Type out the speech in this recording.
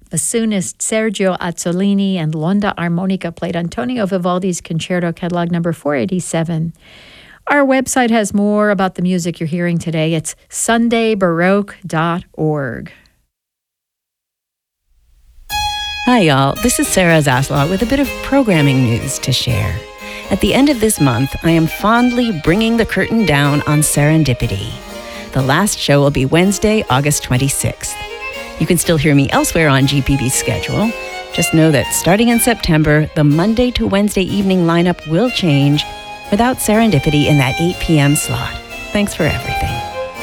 bassoonist Sergio Azzolini and l'onda armonica played Antonio Vivaldi's Concerto Catalog number 487. Our website has more about the music you're hearing today. It's sundaybaroque.org. Hi, y'all. This is Sarah Zaslaw with a bit of programming news to share. At the end of this month, I am fondly bringing the curtain down on Serendipity. The last show will be Wednesday, August 26th. You can still hear me elsewhere on GPB's schedule. Just know that starting in September, the Monday to Wednesday evening lineup will change without Serendipity in that 8 p.m. slot. Thanks for everything.